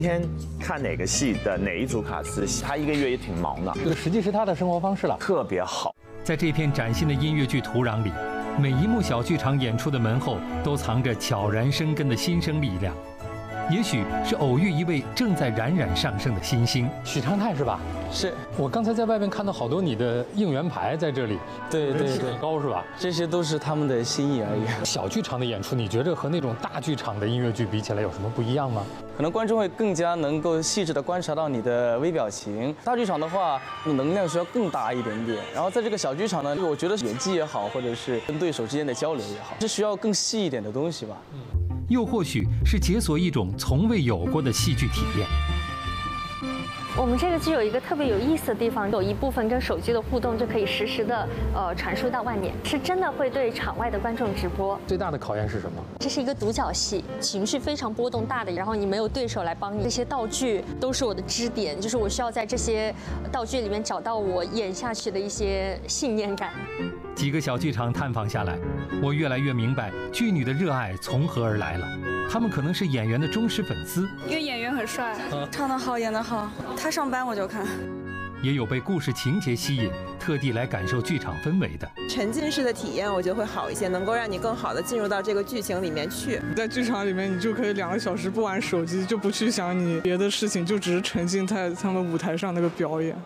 今天看哪个戏的哪一组卡司，他一个月也挺忙的， 这个实际是他的生活方式了， 特别好。 在这片崭新的音乐剧土壤里，每一幕小剧场演出的门后都藏着悄然生根的新生力量。也许是偶遇一位正在冉冉上升的新星， 许昌泰是吧？ 是我刚才在外面看到好多你的应援牌在这里， 对对对， 很高是吧？ 这些都是他们的心意而已。 小剧场的演出，你觉着和那种大剧场的音乐剧比起来有什么不一样吗？ 可能观众会更加能够细致地观察到你的微表情。大剧场的话，能量需要更大一点点。然后在这个小剧场呢，我觉得演技也好，或者是跟对手之间的交流也好，是需要更细一点的东西吧。 又或许是解锁一种从未有过的戏剧体验。 我们这个剧有一个特别有意思的地方，有一部分跟手机的互动就可以实时的传输到外面，是真的会对场外的观众直播。 最大的考验是什么？ 这是一个独角戏，情绪非常波动大的，然后你没有对手来帮你，这些道具都是我的支点，就是我需要在这些道具里面找到我演下去的一些信念感。 几个小剧场探访下来，我越来越明白剧女的热爱从何而来了。他们可能是演员的忠实粉丝， 因为演员很帅，唱得好，演得好，他上班我就看。 也有被故事情节吸引，特地来感受剧场氛围的。 沉浸式的体验，我觉得会好一些，能够让你更好的进入到这个剧情里面去。 在剧场里面，你就可以2个小时不玩手机，就不去想你别的事情，就只是沉浸在他们舞台上那个表演。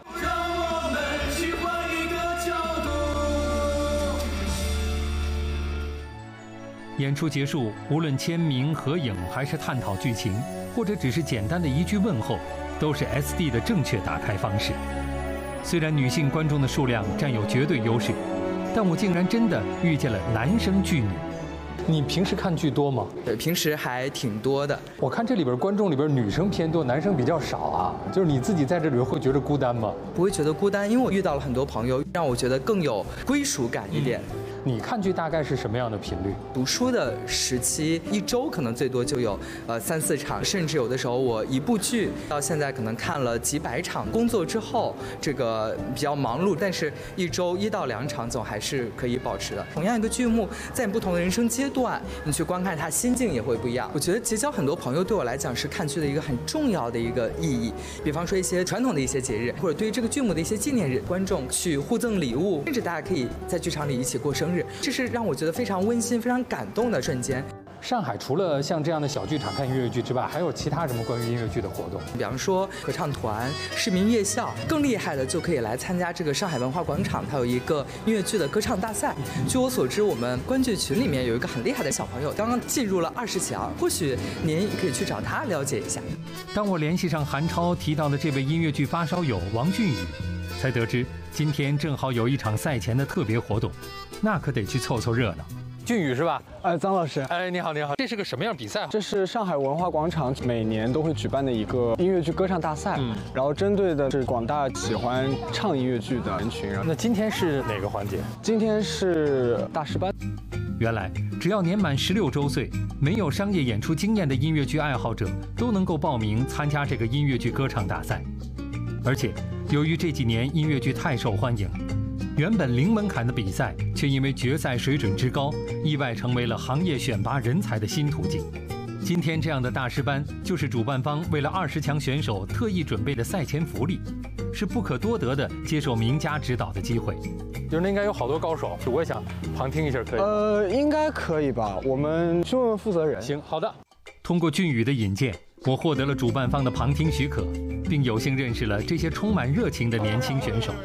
演出结束，无论签名、合影，还是探讨剧情，或者只是简单的一句问候，都是 SD 的正确打开方式。虽然女性观众的数量占有绝对优势，但我竟然真的遇见了男生剧女。 你平时看剧多吗？ 对，平时还挺多的。 我看这里边观众里边女生偏多，男生比较少啊。就是你自己在这里会觉得孤单吗？ 不会觉得孤单，因为我遇到了很多朋友，让我觉得更有归属感一点。 你看剧大概是什么样的频率？ 读书的时期，一周可能最多就有3、4场，甚至有的时候我一部剧到现在可能看了几百场。工作之后，这个比较忙碌，但是一周1到2场总还是可以保持的。同样一个剧目，在不同的人生阶段，你去观看它，心境也会不一样。我觉得结交很多朋友对我来讲是看剧的一个很重要的一个意义。比方说一些传统的一些节日，或者对于这个剧目的一些纪念日，观众去互赠礼物，甚至大家可以在剧场里一起过生日。这是让我觉得非常温馨、非常感动的瞬间。 上海除了像这样的小剧场看音乐剧之外，还有其他什么关于音乐剧的活动？ 比方说合唱团、市民夜校，更厉害的就可以来参加这个上海文化广场，它有一个音乐剧的歌唱大赛。据我所知，我们观剧群里面有一个很厉害的小朋友，刚刚进入了20强，或许您也可以去找他了解一下。 当我联系上韩超提到的这位音乐剧发烧友王俊宇，才得知今天正好有一场赛前的特别活动，那可得去凑凑热闹。 俊宇是吧？ 张老师， 你好，你好。这是个什么样比赛？ 这是上海文化广场每年都会举办的一个音乐剧歌唱大赛，然后针对的是广大喜欢唱音乐剧的人群。 那今天是哪个环节？ 今天是大师班。 原来，只要年满16周岁，没有商业演出经验的音乐剧爱好者都能够报名参加这个音乐剧歌唱大赛。而且，由于这几年音乐剧太受欢迎，原本零门槛的比赛，却因为决赛水准之高，意外成为了行业选拔人才的新途径。今天这样的大师班，就是主办方为了20强选手特意准备的赛前福利，是不可多得的接受名家指导的机会。 就是那应该有好多高手，我也想旁听一下，可以？ 应该可以吧？我们去问问负责人。 行，好的。 通过俊宇的引荐，我获得了主办方的旁听许可，并有幸认识了这些充满热情的年轻选手。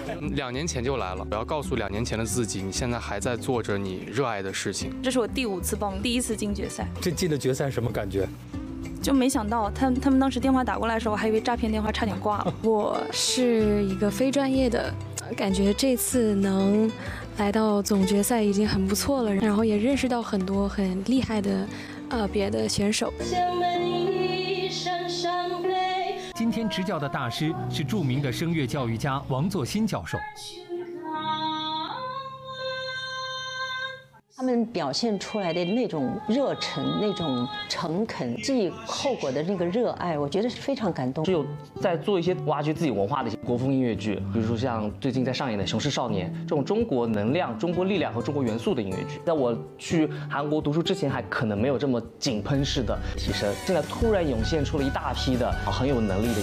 2年前就来了，我要告诉2年前的自己，你现在还在做着你热爱的事情。 这是我第5次报名，第1次进决赛。 这进了决赛什么感觉？ 就没想到他们当时电话打过来的时候，我还以为诈骗电话，差点挂了。 我是一个非专业的，感觉这次能来到总决赛已经很不错了，然后也认识到很多很厉害的别的选手。 今天执教的大师是著名的声乐教育家王作新教授。 他们表现出来的那种热忱、那种诚恳、记后果的那个热爱，我觉得是非常感动。 只有在做一些挖掘自己文化的一些国风音乐剧，比如说像最近在上演的《雄狮少年》这种中国能量、中国力量和中国元素的音乐剧，在我去韩国读书之前，还可能没有这么井喷式的提升。现在突然涌现出了一大批的很有能力的